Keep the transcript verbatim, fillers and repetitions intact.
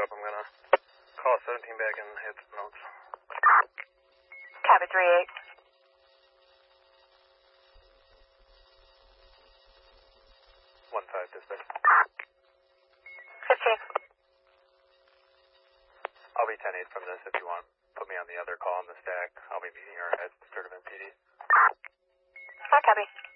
up. I'm gonna call seventeen back and hit some notes. Copy three eight. One five dispatch. Fifteen. I'll be ten eight from this if you want. Put me on the other call on the stack. I'll be meeting her at Sturtevant P D. I copy.